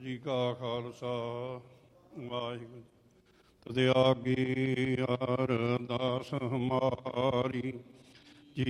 ਜੀ ਕਾ ਖਾਲਸਾ ਵਾਹਿਗੁਰੂ ਤਦੇ ਆਗੀ ਅਰਦਾਸ ਹਮਾਰੀ